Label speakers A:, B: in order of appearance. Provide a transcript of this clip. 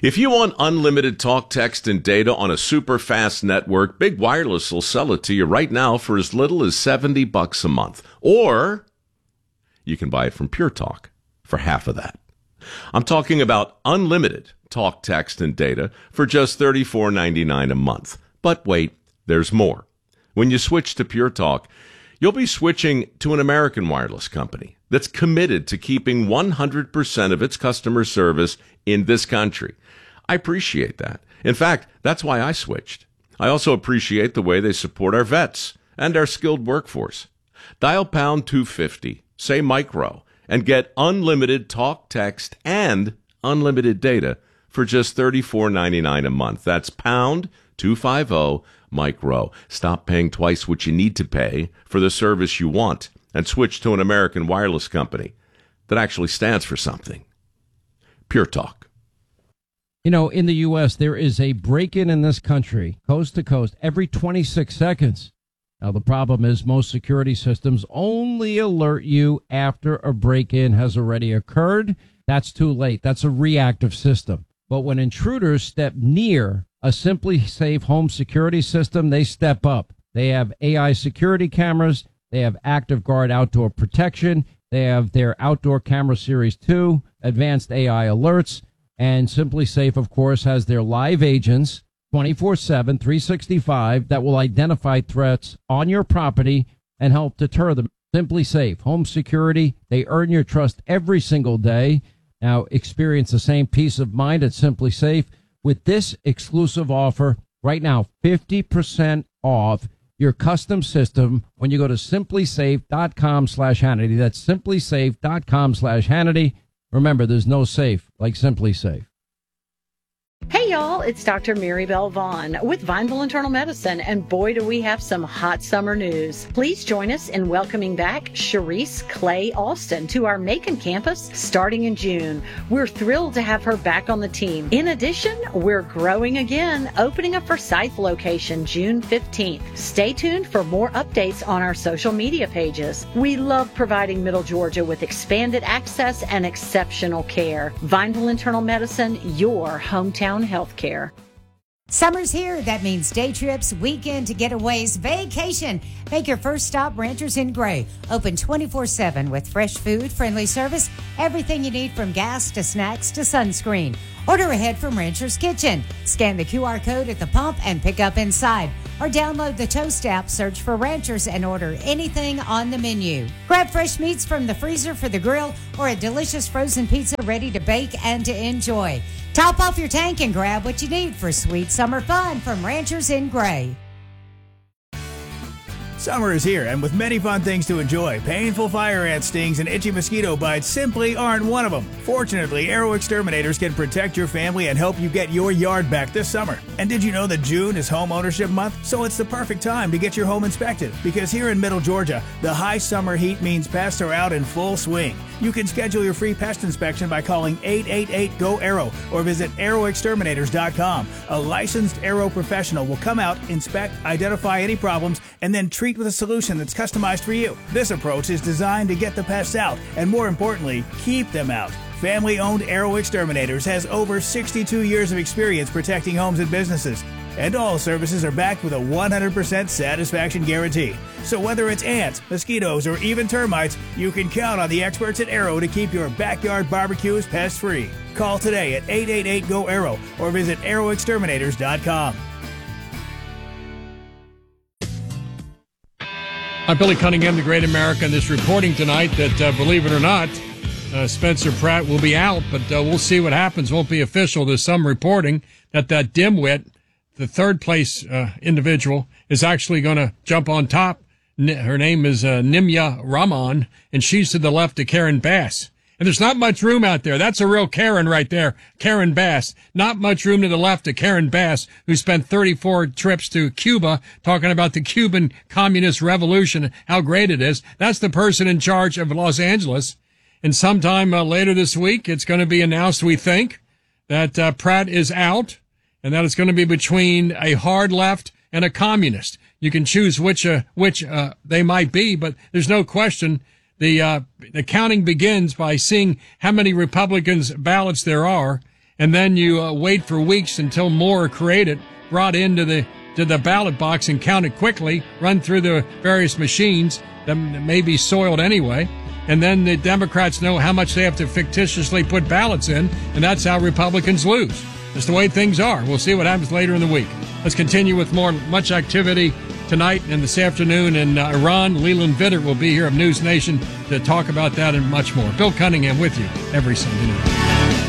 A: If you want unlimited talk, text, and data on a super fast network, Big Wireless will sell it to you right now for as little as $70 a month. Or you can buy it from Pure Talk for half of that. I'm talking about unlimited talk, text, and data for just $34.99 a month. But wait, there's more. When you switch to Pure Talk, you'll be switching to an American wireless company that's committed to keeping 100% of its customer service in this country. I appreciate that. In fact, that's why I switched. I also appreciate the way they support our vets and our skilled workforce. Dial pound 250, say micro, and get unlimited talk, text, and unlimited data for just $34.99 a month. That's pound 250 micro. Stop paying twice what you need to pay for the service you want and switch to an American wireless company that actually stands for something. Pure Talk.
B: You know, in the U.S., there is a break-in in this country, coast to coast, every 26 seconds. Now, the problem is most security systems only alert you after a break-in has already occurred. That's too late. That's a reactive system. But when intruders step near a Simply Safe home security system, they step up. They have AI security cameras. They have Active Guard outdoor protection. They have their Outdoor Camera Series 2, advanced AI alerts. And Simply Safe, of course, has their live agents 24/7, 365 that will identify threats on your property and help deter them. Simply Safe, home security. They earn your trust every single day. Now experience the same peace of mind at Simply Safe with this exclusive offer right now, 50% off your custom system when you go to simplysafe.com/Hannity. That's simplysafe.com/Hannity. Remember, there's no safe like Simply Safe.
C: Hey y'all, it's Dr. Maribel Vaughn with Vineville Internal Medicine, and boy do we have some hot summer news. Please join us in welcoming back Sharice Clay Alston to our Macon campus starting in June. We're thrilled to have her back on the team. In addition, we're growing again, opening a Forsyth location June 15th. Stay tuned for more updates on our social media pages. We love providing Middle Georgia with expanded access and exceptional care. Vineville Internal Medicine, your hometown healthcare.
D: Summer's here. That means day trips, weekend getaways, vacation. Make your first stop Ranchers in Gray. Open 24/7 with fresh food, friendly service, everything you need from gas to snacks to sunscreen. Order ahead from Rancher's Kitchen. Scan the QR code at the pump and pick up inside. Or download the Toast app, search for Ranchers, and order anything on the menu. Grab fresh meats from the freezer for the grill or a delicious frozen pizza ready to bake and to enjoy. Top off your tank and grab what you need for sweet summer fun from Ranchers in Gray.
E: Summer is here, and with many fun things to enjoy, painful fire ant stings and itchy mosquito bites simply aren't one of them. Fortunately, Arrow Exterminators can protect your family and help you get your yard back this summer. And did you know that June is Home Ownership Month? So it's the perfect time to get your home inspected, because here in Middle Georgia, the high summer heat means pests are out in full swing. You can schedule your free pest inspection by calling 888-GO-ARROW or visit arrowexterminators.com. A licensed Arrow professional will come out, inspect, identify any problems, and then treat with a solution that's customized for you. This approach is designed to get the pests out and, more importantly, keep them out. Family-owned Arrow Exterminators has over 62 years of experience protecting homes and businesses. And all services are backed with a 100% satisfaction guarantee. So whether it's ants, mosquitoes, or even termites, you can count on the experts at Arrow to keep your backyard barbecues pest-free. Call today at 888-GO-ARROW or visit arrowexterminators.com.
F: I'm Billy Cunningham, the Great American. This reporting tonight that, believe it or not, Spencer Pratt will be out, but we'll see what happens. Won't be official. There's some reporting that dimwit, the third place individual, is actually going to jump on top. Her name is Nimya Rahman, and she's to the left of Karen Bass. And there's not much room out there. That's a real Karen right there, Karen Bass. Not much room to the left of Karen Bass, who spent 34 trips to Cuba talking about the Cuban Communist Revolution, how great it is. That's the person in charge of Los Angeles. And sometime later this week, it's going to be announced, we think, that Pratt is out, and that it's going to be between a hard left and a communist. You can choose which they might be, but there's no question. The counting begins by seeing how many Republicans ballots there are, and then you wait for weeks until more are created, brought into the ballot box and counted quickly, run through the various machines that may be soiled anyway. And then the Democrats know how much they have to fictitiously put ballots in, and that's how Republicans lose. That's the way things are. We'll see what happens later in the week. Let's continue with much activity tonight and this afternoon in Iran. Leland Vittert will be here of News Nation to talk about that and much more. Bill Cunningham with you every Sunday night.